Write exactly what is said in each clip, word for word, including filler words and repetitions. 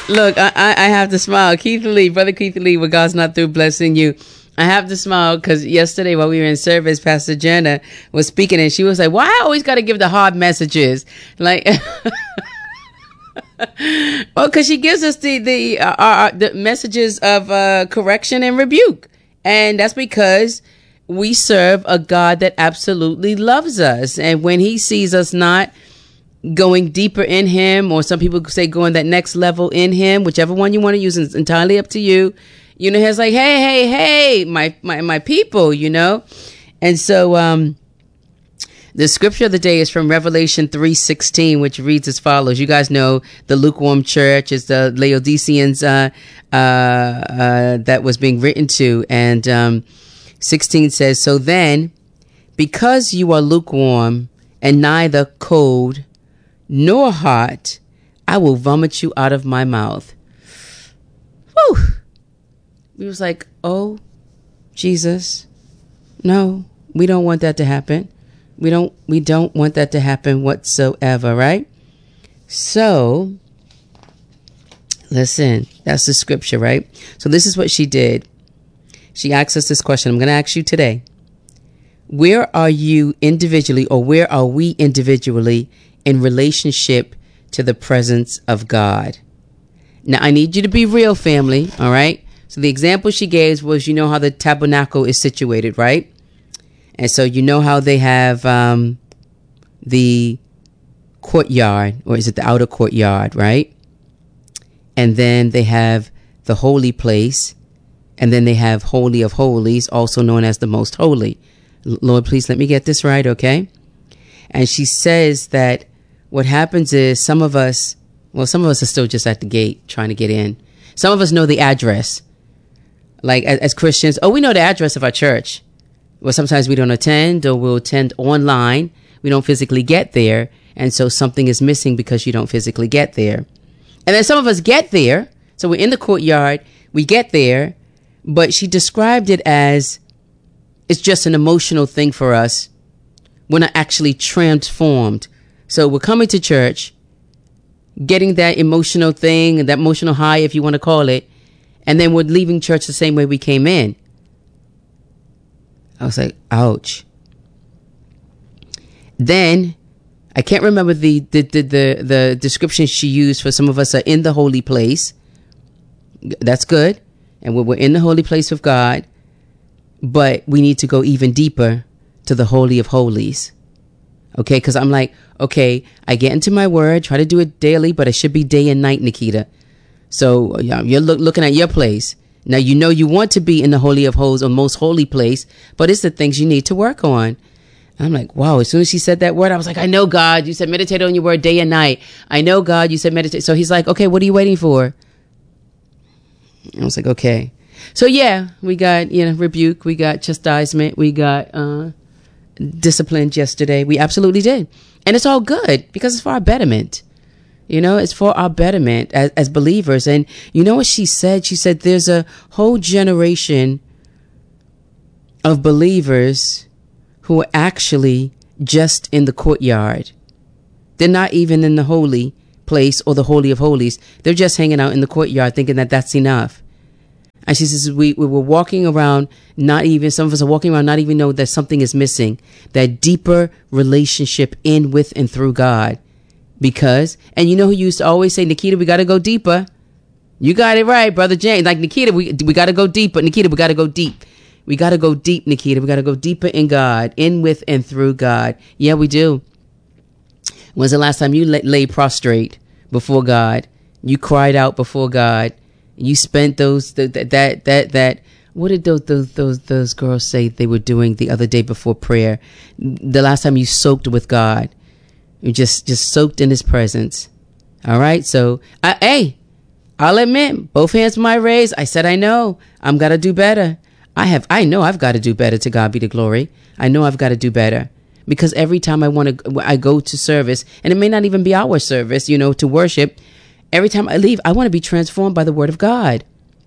Look, I, I I have to smile. Keith Lee, Brother Keith Lee, when God's not through blessing you, I have to smile because yesterday while we were in service, Pastor Jenna was speaking and she was like, why I always got to give the hard messages? Like, well, because she gives us the, the, uh, uh, the messages of uh, correction and rebuke. And that's because we serve a God that absolutely loves us. And when he sees us not going deeper in him, or some people say going that next level in him, whichever one you want to use, is entirely up to you. You know, he's like, hey, hey, hey, my, my, my people, you know? And so, um, the scripture of the day is from Revelation three sixteen, which reads as follows. You guys know the lukewarm church is the Laodiceans, uh, uh, uh, that was being written to. And, um, sixteen says, so then, because you are lukewarm and neither cold nor hot, I will vomit you out of my mouth. Whew. We was like, oh, Jesus, no, we don't want that to happen. We don't, we don't want that to happen whatsoever, right? So, listen, that's the scripture, right? So this is what she did. She asked us this question. I'm going to ask you today. Where are you individually, or where are we individually in relationship to the presence of God? Now, I need you to be real, family. All right. So the example she gave was, you know how the tabernacle is situated, right? And so you know how they have um, the courtyard, or is it the outer courtyard, right? And then they have the holy place. And then they have Holy of Holies, also known as the Most Holy. Lord, please let me get this right, okay? And she says that what happens is some of us, well, some of us are still just at the gate trying to get in. Some of us know the address. Like as, as Christians, oh, we know the address of our church. Well, sometimes we don't attend, or we'll attend online. We don't physically get there. And so something is missing because you don't physically get there. And then some of us get there. So we're in the courtyard. We get there. But she described it as it's just an emotional thing for us. We're not actually transformed. So we're coming to church, getting that emotional thing, that emotional high, if you want to call it. And then we're leaving church the same way we came in. I was like, ouch. Then I can't remember the, the, the, the, the description she used for some of us are in the holy place. That's good. And when we're in the holy place of God, but we need to go even deeper to the Holy of Holies. Okay, because I'm like, okay, I get into my word, try to do it daily, but it should be day and night, Nikita. So you're look, looking at your place. Now, you know you want to be in the Holy of Holies, or most holy place, but it's the things you need to work on. I'm like, wow, as soon as she said that word, I was like, I know, God, you said meditate on your word day and night. I know, God, you said meditate. So he's like, okay, what are you waiting for? I was like, okay. So yeah, we got, you know, rebuke, we got chastisement, we got uh, disciplined yesterday. We absolutely did. And it's all good because it's for our betterment. You know, it's for our betterment as, as believers. And you know what she said? She said there's a whole generation of believers who are actually just in the courtyard. They're not even in the holy place or the Holy of Holies. They're just hanging out in the courtyard thinking that that's enough. And she says, we, we were walking around, not even, some of us are walking around, not even know that something is missing, that deeper relationship in, with, and through God. Because, and you know who used to always say, Nikita, we got to go deeper. You got it right, Brother James. Like, Nikita, we, we got to go deeper. Nikita, we got to go deep. We got to go deep, Nikita. We got to go deeper in God, in, with, and through God. Yeah, we do. When's the last time you lay, lay prostrate before God? You cried out before God. You spent those, that, that, that, that, what did those, those, those, those girls say they were doing the other day before prayer? The last time you soaked with God, you just, just soaked in his presence. All right. So, I, hey, I'll admit, both hands my raised. I said, I know I'm got to do better. I have, I know I've got to do better. To God be the glory. I know I've got to do better. Because every time I want to, I go to service, and it may not even be our service, you know, to worship. Every time I leave, I want to be transformed by the word of God.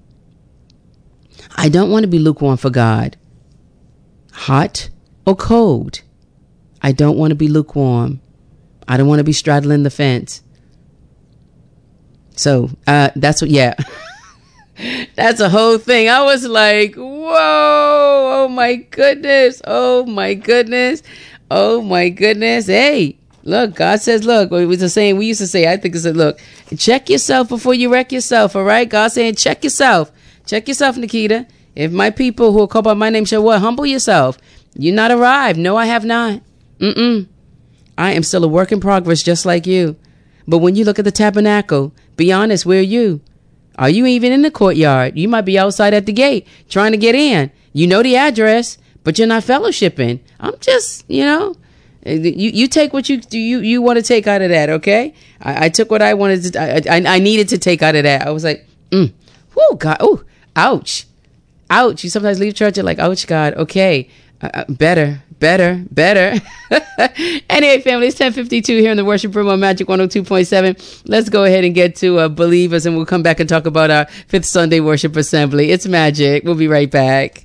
I don't want to be lukewarm for God. Hot or cold. I don't want to be lukewarm. I don't want to be straddling the fence. So uh, that's what, yeah. That's a whole thing. I was like, whoa, oh my goodness. Oh my goodness. Oh my goodness. Hey, look, God says, look, it was the saying we used to say, I think it said, look, check yourself before you wreck yourself. All right. God saying, check yourself. Check yourself, Nikita. If my people who are called by my name shall what? Humble yourself. You're not arrived. No, I have not. Mm-mm. I am still a work in progress, just like you. But when you look at the tabernacle, be honest, where are you? Are you even in the courtyard? You might be outside at the gate trying to get in. You know the address, but you're not fellowshipping. I'm just, you know, you, you take what you you you want to take out of that, okay? I, I took what I wanted to, I, I, I needed to take out of that. I was like, mm, whoo, God, oh, ouch, ouch. You sometimes leave church, you're like, ouch, God, okay, uh, better. Better, better. Anyway, family, it's ten fifty-two here in the worship room on Magic one oh two point seven. Let's go ahead and get to uh, Believers, and we'll come back and talk about our fifth Sunday worship assembly. It's Magic. We'll be right back.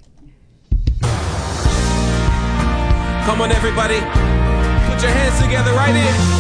Come on, everybody. Put your hands together right here.